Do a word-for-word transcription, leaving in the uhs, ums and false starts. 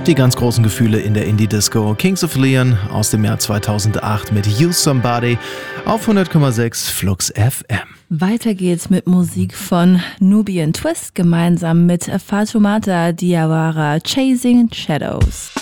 die ganz großen Gefühle in der Indie-Disco. Kings of Leon aus dem Jahr zweitausendacht mit Use Somebody auf hundert Komma sechs Flux F M. Weiter geht's mit Musik von Nubian Twist gemeinsam mit Fatoumata Diawara, Chasing Shadows.